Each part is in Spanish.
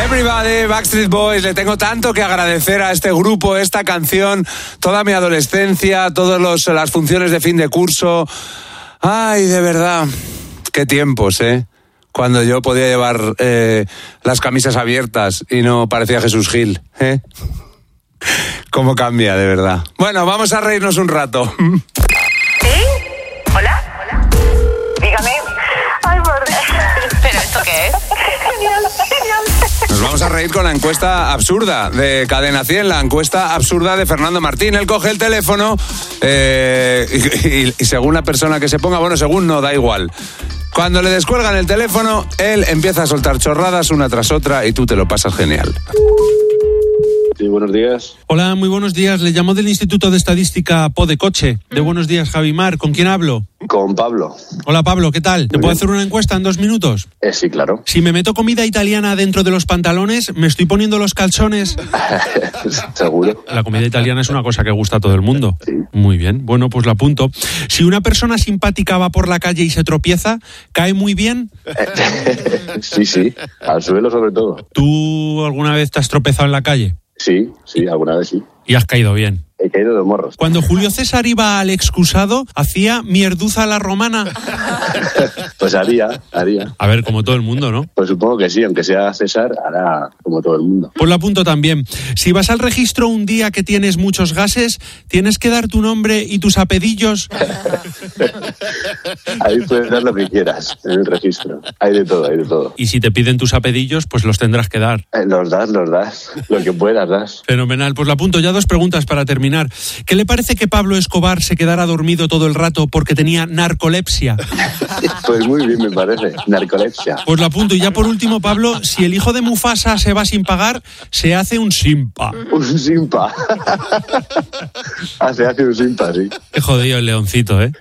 Everybody, Backstreet Boys. Le tengo tanto que agradecer a este grupo, esta canción, toda mi adolescencia, todas las funciones de fin de curso. Ay, de verdad, qué tiempos, cuando yo podía llevar las camisas abiertas y no parecía Jesús Gil, Cómo cambia, de verdad. Bueno, vamos a reírnos un rato. ¿Sí? ¿Hola? Dígame. Ay, por Dios. ¿Pero esto qué es? Genial. Nos vamos a reír con la encuesta absurda de Cadena 100, la encuesta absurda de Fernando Martín. Él coge el teléfono y según la persona que se ponga, bueno, según no, da igual. Cuando le descuelgan el teléfono, él empieza a soltar chorradas una tras otra y tú te lo pasas genial. Sí, buenos días. Hola, muy buenos días. Le llamo del Instituto de Estadística Podecoche. De Buenos Días, Javimar. ¿Con quién hablo? Con Pablo. Hola, Pablo, ¿qué tal? ¿Te puedo hacer una encuesta en 2 minutos? Sí, claro. Si me meto comida italiana dentro de los pantalones, ¿me estoy poniendo los calzones? Seguro. La comida italiana es una cosa que gusta a todo el mundo. Sí. Muy bien, bueno, pues la apunto. Si una persona simpática va por la calle y se tropieza, ¿cae muy bien? Sí, al suelo sobre todo. ¿Tú alguna vez te has tropezado en la calle? Sí, alguna vez sí. Y has caído bien. He caído de morros. Cuando Julio César iba al excusado, ¿hacía mierduza a la romana? Pues haría. A ver, como todo el mundo, ¿no? Pues supongo que sí, aunque sea César, hará como todo el mundo. Pues lo apunto también. Si vas al registro un día que tienes muchos gases, tienes que dar tu nombre y tus apellidos. Ahí puedes dar lo que quieras en el registro. Hay de todo. Y si te piden tus apellidos, pues los tendrás que dar. Los das. Lo que puedas das. Fenomenal. Pues lo apunto. Ya 2 preguntas para terminar. ¿Qué le parece que Pablo Escobar se quedara dormido todo el rato porque tenía narcolepsia? Pues muy bien, me parece. Narcolepsia. Pues lo apunto. Y ya por último, Pablo, si el hijo de Mufasa se va sin pagar, se hace un simpa. Un simpa. Se hace un simpa, sí. Qué jodido el leoncito, ¿eh?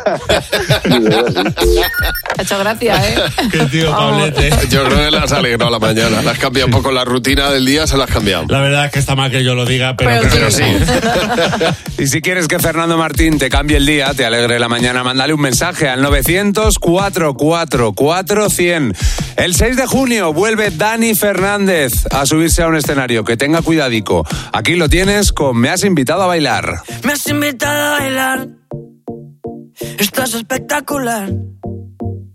Ha hecho gracia, Qué tío, Pablete. Yo creo que le has alegrado la mañana. Le has cambiado un poco la rutina del día, se la has cambiado. La verdad es que está mal que yo lo diga, pero sí. Y si quieres que Fernando Martín te cambie el día, te alegre la mañana, mándale un mensaje al 900-444-100. El 6 de junio vuelve Dani Fernández a subirse a un escenario. Que tenga cuidadico. Aquí lo tienes con Me has invitado a bailar. Me has invitado a bailar. Estás espectacular.